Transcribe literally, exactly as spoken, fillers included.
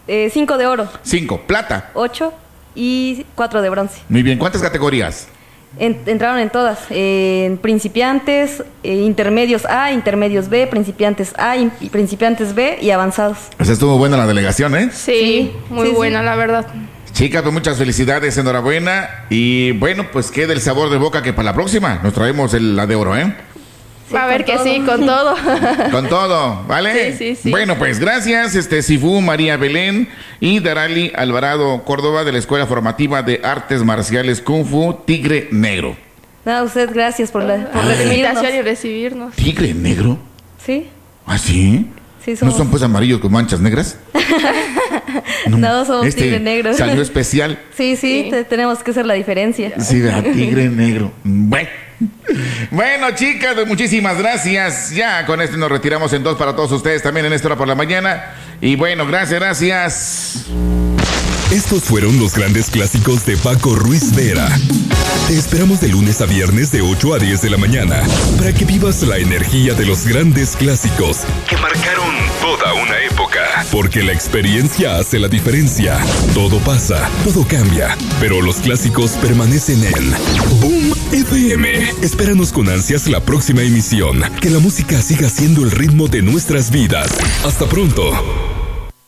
Eh, cinco de oro. Cinco. Plata. Ocho y cuatro de bronce. Muy bien. ¿Cuántas categorías? En, entraron en todas. Eh, en principiantes, eh, intermedios A, intermedios B, principiantes A y principiantes B y avanzados. Pues estuvo buena la delegación, ¿eh? Sí, Sí, muy sí, buena, sí. la verdad. Chicas, pues muchas felicidades, enhorabuena. Y bueno, pues queda el sabor de boca que para la próxima nos traemos el, la de oro, ¿eh? Sí, a ver con que todo. sí, con todo. Con todo, ¿vale? Sí, sí, sí. Bueno, pues gracias, este Sifú María Belén y Darali Alvarado Córdoba de la Escuela Formativa de Artes Marciales Kung Fu Tigre Negro. No, usted gracias por la, por Por la recibirnos. invitación y recibirnos. ¿Tigre Negro? Sí, ¿Ah, sí? sí ¿No somos. son pues amarillos con manchas negras? No, somos este tigre negro. Salió especial. Sí, sí, Sí. te- tenemos que hacer la diferencia. Sí, ¿verdad? Tigre Negro. Bueno. Bueno, chicas, pues muchísimas gracias. Ya con esto nos retiramos en dos para todos ustedes también en esta hora por la mañana. Y bueno, gracias, gracias. Estos fueron los grandes clásicos de Paco Ruiz Vera. Te esperamos de lunes a viernes de ocho a diez de la mañana para que vivas la energía de los grandes clásicos que marcaron toda una época. Porque la experiencia hace la diferencia. Todo pasa, todo cambia, pero los clásicos permanecen en Boom F M. Espéranos con ansias la próxima emisión. Que la música siga siendo el ritmo de nuestras vidas. Hasta pronto.